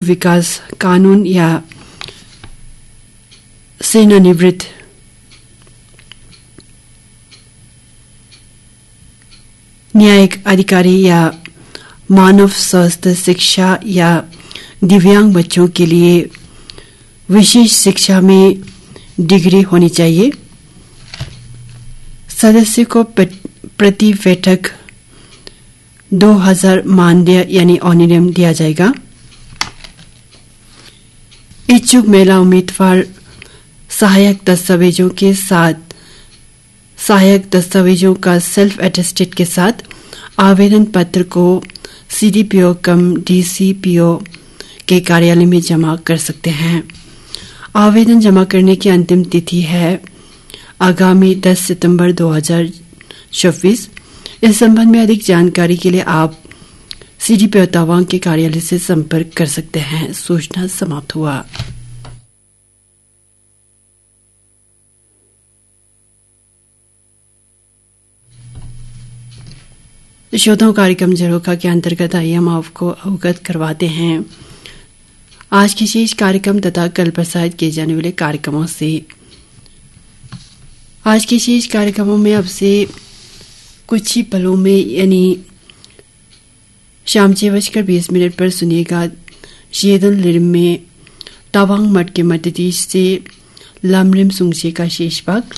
विकास कानून या सेवानिवृत्त न्यायिक अधिकारी या मानव स्वास्थ्य शिक्षा या दिव्यांग बच्चों के लिए विशेष शिक्षा में डिग्री होनी चाहिए। सदस्य को प्रति बैठक 2000 मानदेय यानी ऑनरेरियम दिया जाएगा। इच्छुक महिला उम्मीदवार सहायक दस्तावेजों का सेल्फ अटेस्टेड के साथ आवेदन पत्र को CDPO कम DCPO के कार्यालय में जमा कर सकते हैं। आवेदन जमा करने की अंतिम तिथि है आगामी 10 सितंबर 2026। इस संबंध में अधिक जानकारी के लिए आप CDPO तवांग के कार्यालय से संपर्क कर सकते हैं। सूचना समाप्त हुआ। श्रोताओं, कार्यक्रम झरोखा के अंतर्गत आइए हम आपको अवगत करवाते हैं आज के शेष कार्यक्रम तथा कल प्रसारित किए जाने वाले कार्यक्रमों से। आज के शेष कार्यक्रमों में अब से कुछ ही पलों में यानी शाम 6:20 पर सुनिएगा शेदन लिरिम में तवांग मठ के मध्यदेश से लामरिम सुंगसे का शेष भाग।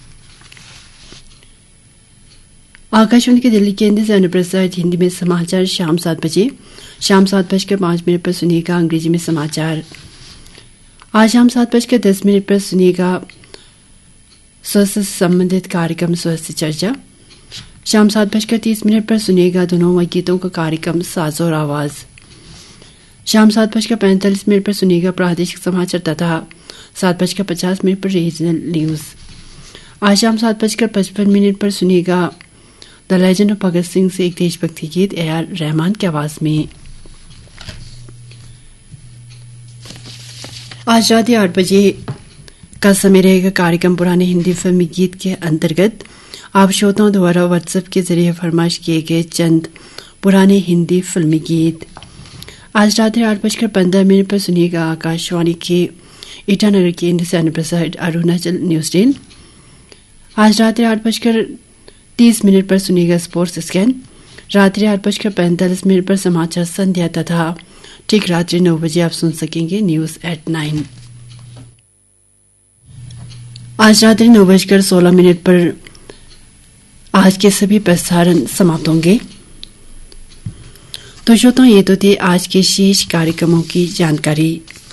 आकाशवाणी के दिल्ली केंद्र से अनुप्रसारित हिंदी में समाचार शाम 7 बजे। शाम 7:05 पर सुनिएगा अंग्रेजी में समाचार। आज शाम 7:10 पर सुनिएगा स्वास्थ्य से संबंधित कार्यक्रम स्वास्थ्य चर्चा। शाम 7:30 पर सुनिएगा दोनों गीतों का कार्यक्रम साज और आवाज। शाम 7:45 पर सुनिएगा प्रादेशिक समाचार तथा 7:50 पर रीजनल न्यूज। आज शाम 7:55 पर सुनिएगा the legend of Bhagat Singh से एक देशभक्ति गीत AR रहमान की आवाज में। आज रात 8 बजे का समय रहेगा कार्यक्रम पुराने हिंदी फिल्मी गीत के अंतर्गत आप श्रोताओं द्वारा व्हाट्सएप के जरिए फरमाइश किए गए चंद पुराने हिंदी फिल्मी गीत। आज रात 8:15 पर सुनिएगा आकाशवाणी के ईटानगर केंद्र से अनुप्रसारित अरुणाचल न्यूज डे। आज रात 8:30 पर सुनिएगा स्पोर्ट्स स्कैन। रात्रि 8:45 पर समाचार संध्या तथा ठीक रात्रि 9 बजे आप सुन सकेंगे न्यूज एट 9। आज रात्रि 9:16 पर आज के सभी प्रसारण समाप्त होंगे। तो श्रोताओं, ये तो थे आज के शेष कार्यक्रमों की जानकारी।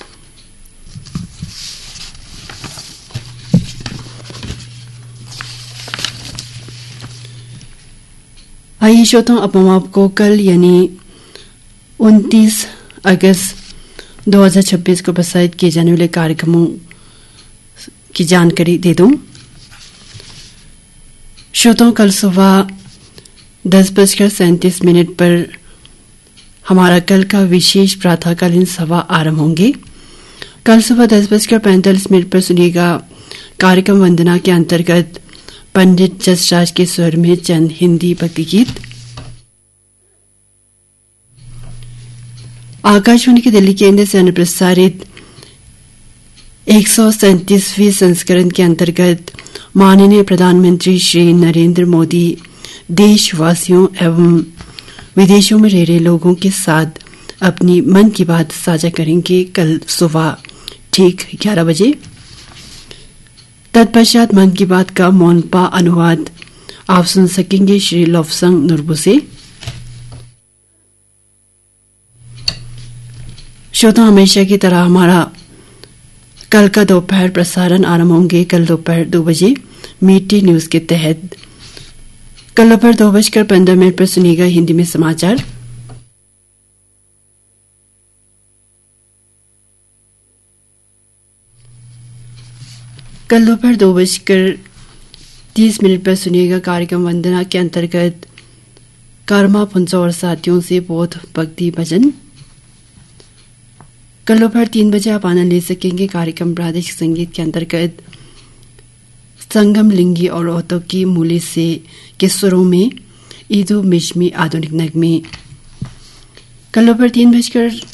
आइए श्रोताओं, अब हम आपको कल यानी 29 अगस्त 2026 को प्रसारित किए जाने वाले कार्यक्रमों की जानकारी दे दूं। श्रोताओं, कल सुबह 10:37 पर हमारा कल का विशेष प्रातःकालीन सभा आरंभ होंगे। कल सुबह 10:45 पर सुनिएगा कार्यक्रम वंदना के अंतर्गत पंडित जसराज के स्वर में चंद हिंदी भक्ति गीत। आकाशवाणी के दिल्ली केंद्र से अनुप्रसारित 137वें संस्करण के अंतर्गत माननीय प्रधानमंत्री श्री नरेंद्र मोदी देशवासियों एवं विदेशों में रह रहे लोगों के साथ अपनी मन की बात साझा करेंगे कल सुबह ठीक 11 बजे। तत्पश्चात मन की बात का मोनपा अनुवाद आप सुन सकेंगे श्री लोफसंग नुरबू से। श्रोता, हमेशा की तरह हमारा कल का दोपहर प्रसारण आरंभ होंगे कल दोपहर 2 बजे मीठी न्यूज के तहत। कल दोपहर 2:15 पर सुनिएगा हिंदी में समाचार। कल दोपहर 2:30 पर सुनिएगा कार्यक्रम वंदना के अंतर्गत कर्मा पुंसा और साथियों से बोध भक्ति भजन। कल दोपहर 3 बजे आप आनंद ले सकेंगे कार्यक्रम प्रादेशिक संगीत के अंतर्गत संगम लिंगी और औतों की मूली से के सुरों में ईदो मिशमी आधुनिक नगमे। कल दोपहर 3